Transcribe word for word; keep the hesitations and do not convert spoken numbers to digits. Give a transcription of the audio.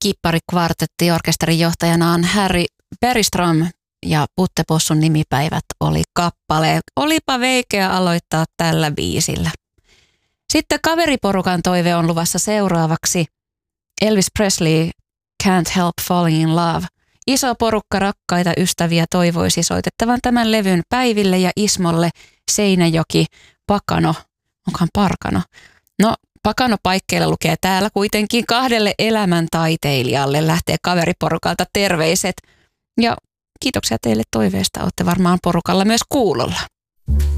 Kipparikvartetti orkesterin johtajana on Harry Bergström ja Puttepossun nimipäivät oli kappale. Olipa veikeä aloittaa tällä biisillä. Sitten kaveriporukan toive on luvassa seuraavaksi. Elvis Presley, Can't Help Falling in Love. Iso porukka rakkaita ystäviä toivoisi soitettavan tämän levyn Päiville ja Ismolle. Seinäjoki, Pakano, onkohan Parkano? No, Pakano paikkeilla lukee täällä kuitenkin kahdelle elämäntaiteilijalle lähtee kaveriporukalta terveiset. Ja kiitoksia teille toiveesta, olette varmaan porukalla myös kuulolla.